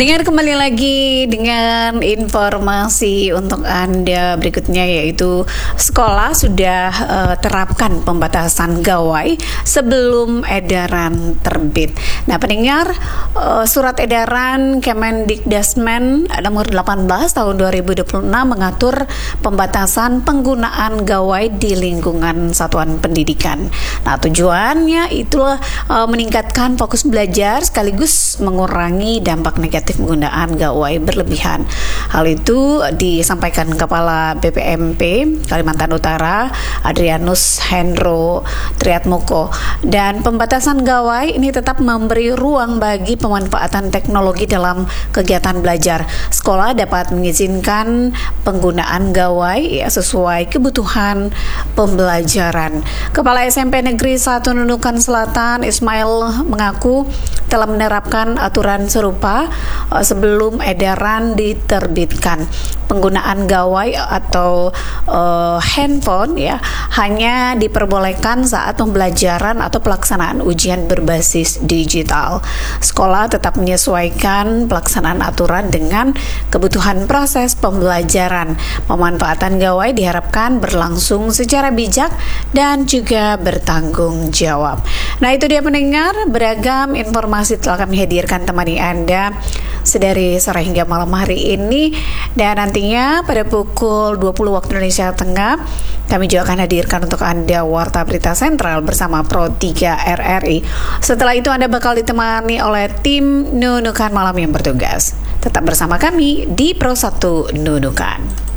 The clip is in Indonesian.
Pendengar, kembali lagi dengan informasi untuk Anda berikutnya, yaitu sekolah sudah terapkan pembatasan gawai sebelum edaran terbit. Nah pendengar, surat edaran Kemendikdasmen nomor 18 tahun 2026 mengatur pembatasan penggunaan gawai di lingkungan satuan pendidikan. Nah tujuannya itulah meningkatkan fokus belajar sekaligus mengurangi dampak negatif penggunaan gawai berlebihan. Hal itu disampaikan Kepala BPMP Kalimantan Utara Adrianus Hendro Triatmoko. Dan pembatasan gawai ini tetap memberi ruang bagi pemanfaatan teknologi dalam kegiatan belajar. Sekolah dapat mengizinkan penggunaan gawai sesuai kebutuhan pembelajaran. Kepala SMP Negeri 1 Nunukan Selatan Ismail mengaku telah menerapkan aturan serupa sebelum edaran diterbitkan. Penggunaan gawai atau handphone hanya diperbolehkan saat pembelajaran atau pelaksanaan ujian berbasis digital. Sekolah tetap menyesuaikan pelaksanaan aturan dengan kebutuhan proses pembelajaran. Pemanfaatan gawai diharapkan berlangsung secara bijak dan juga bertanggung jawab. Nah itu dia pendengar, beragam informasi telah kami hadirkan temani Anda sedari sore hingga malam hari ini, dan nantinya pada pukul 20 waktu Indonesia Tengah kami juga akan hadirkan untuk Anda Warta Berita Sentral bersama Pro 3 RRI. Setelah itu Anda bakal ditemani oleh tim Nunukan Malam yang bertugas. Tetap bersama kami di Pro 1 Nunukan.